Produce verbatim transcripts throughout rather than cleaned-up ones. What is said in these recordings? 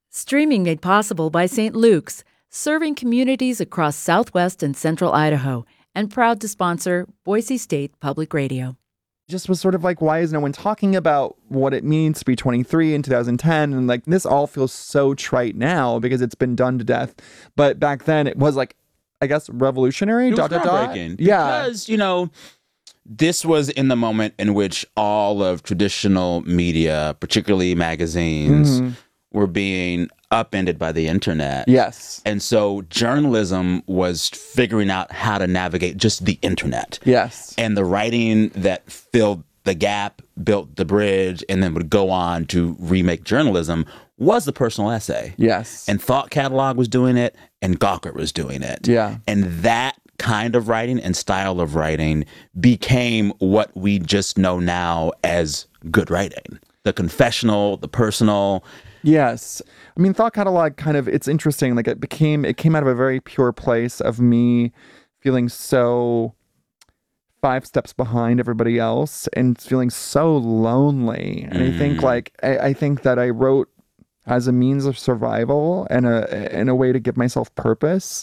Streaming made possible by Saint Luke's, serving communities across southwest and central Idaho, and proud to sponsor Boise State Public Radio. Just was sort of like, why is no one talking about what it means to be twenty-three in two thousand ten? And like, this all feels so trite now because it's been done to death. But back then it was like, I guess, revolutionary. It was dot, dot, dot. groundbreaking. Yeah. Because, you know, this was in the moment in which all of traditional media, particularly magazines, mm-hmm. were being upended by the internet. Yes. And so journalism was figuring out how to navigate just the internet. Yes. And the writing that filled the gap, built the bridge, and then would go on to remake journalism was the personal essay. Yes. And Thought Catalog was doing it, and Gawker was doing it. Yeah. And that kind of writing and style of writing became what we just know now as good writing. The confessional, the personal. Yes. I mean, Thought Catalog kind of, it's interesting. Like it became, it came out of a very pure place of me feeling so five steps behind everybody else and feeling so lonely. And mm. I think like, I, I think that I wrote as a means of survival and a, and a way to give myself purpose.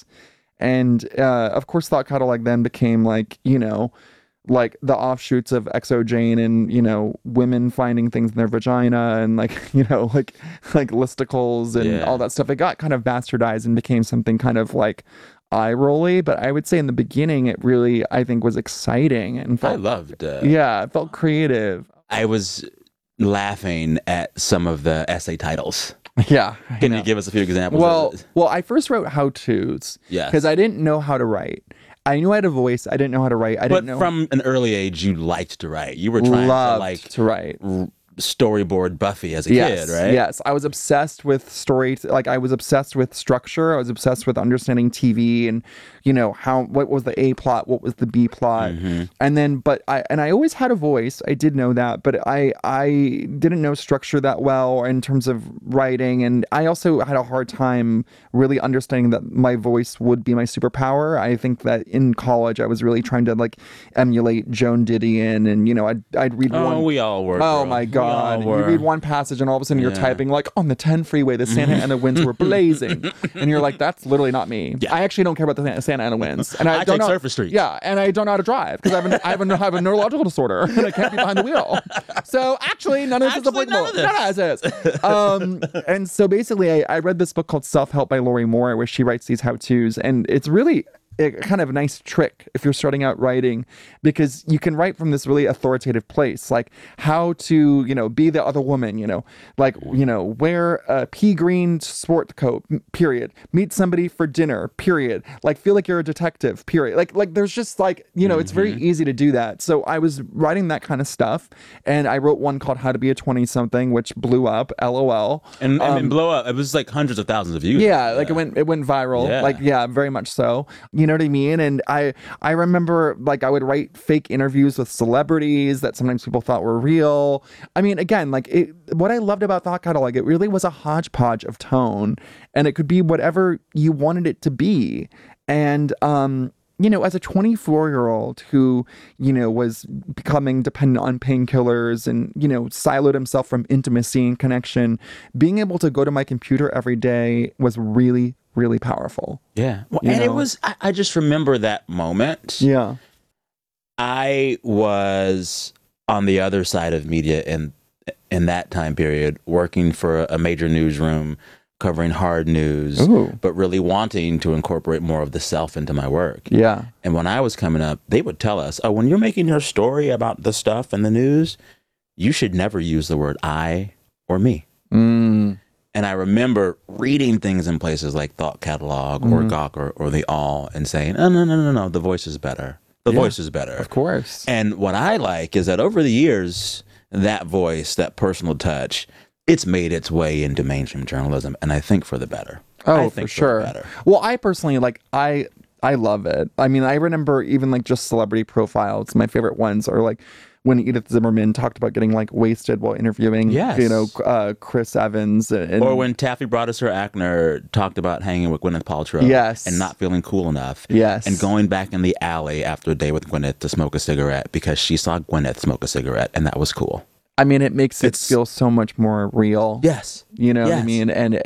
And uh, of course, Thought Catalog then became like, you know, like the offshoots of X O Jane and, you know, women finding things in their vagina and like, you know, like like listicles and yeah. all that stuff. It got kind of bastardized and became something kind of like eye-rolly. But I would say in the beginning, it really, I think, was exciting. And felt, I loved it. Yeah, it felt creative. I was laughing at some of the essay titles. Yeah. Can you give us a few examples? Well, of it? well, I first wrote how-tos. Yeah. Because I didn't know how to write. I knew I had a voice. I didn't know how to write. I but didn't know. From an early age, you liked to write. You were trying Loved to like to write. R- storyboard Buffy as a yes, kid, right? Yes. I was obsessed with story. Like I was obsessed with structure. I was obsessed with understanding T V and, you know, how, what was the A plot? What was the B plot? Mm-hmm. And then, but I, and I always had a voice. I did know that, but I, I didn't know structure that well in terms of writing. And I also had a hard time really understanding that my voice would be my superpower. I think that in college, I was really trying to like emulate Joan Didion and, you know, I'd, I'd read oh, one. Oh, we all were. Oh girl. my God. You read one passage and all of a sudden you're yeah. typing like on the ten freeway, the Santa Ana winds were blazing. And you're like, that's literally not me. Yeah. I actually don't care about the Santa Ana winds. And I, I don't take know, Surface Street. Yeah. And I don't know how to drive because I have, an, I, have a, I have a neurological disorder and I can't be behind the wheel. So actually none of this actually, is applicable. None of this. None of this is. Um, and so basically I, I read this book called Self-Help by Lori Moore where she writes these how-tos and it's really a kind of nice trick if you're starting out writing because you can write from this really authoritative place, like how to, you know, be the other woman, you know, like, you know, wear a pea green sport coat, period. Meet somebody for dinner, period. Like feel like you're a detective, period. Like, like there's just like, you know, mm-hmm. it's very easy to do that. So I was writing that kind of stuff and I wrote one called How to Be a twenty something, which blew up, LOL. And, and um, it blew up. It was like hundreds of thousands of views. Yeah, like it went, it went viral. Yeah. Like, yeah, very much so. You know what I mean? And I I remember like I would write fake interviews with celebrities that sometimes people thought were real. I mean, again, like it, what I loved about Thought Catalog, it really was a hodgepodge of tone and it could be whatever you wanted it to be. And, um, you know, as a twenty-four year old who, you know, was becoming dependent on painkillers and, you know, siloed himself from intimacy and connection, being able to go to my computer every day was really really powerful. Yeah. Well, you and know? it was, I, I just remember that moment. Yeah. I was on the other side of media in, in that time period, working for a major newsroom, covering hard news, Ooh. but really wanting to incorporate more of the self into my work. Yeah. And when I was coming up, they would tell us, oh, when you're making your story about the stuff in the news, you should never use the word I or me. Mm. And I remember reading things in places like Thought Catalog or mm. Gawker or The All and saying, oh, no, no, no, no, the voice is better. The yeah, voice is better. Of course. And what I like is that over the years, that voice, that personal touch, it's made its way into mainstream journalism. And I think for the better. Oh, I for think sure. For the better. Well, I personally, like, I... I love it. I mean, I remember even like just celebrity profiles. My favorite ones are like when Edith Zimmerman talked about getting like wasted while interviewing, yes. you know, uh, Chris Evans. And, or when Taffy Brodesser Ackner talked about hanging with Gwyneth Paltrow yes. and not feeling cool enough. Yes. And going back in the alley after a day with Gwyneth to smoke a cigarette because she saw Gwyneth smoke a cigarette and that was cool. I mean, it makes It's, it feel so much more real. Yes. You know yes. what I mean? And